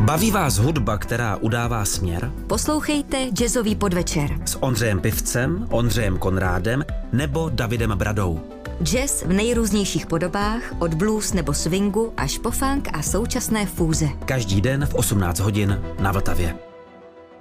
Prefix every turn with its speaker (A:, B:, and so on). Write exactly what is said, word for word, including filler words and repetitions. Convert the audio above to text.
A: Baví vás hudba, která udává směr?
B: Poslouchejte Jazzový podvečer
A: S Ondřejem Pivcem, Ondřejem Konrádem nebo Davidem Bradou.
B: Jazz v nejrůznějších podobách, od blues nebo swingu až po funk a současné fúze.
A: Každý den v osmnáct hodin na Vltavě.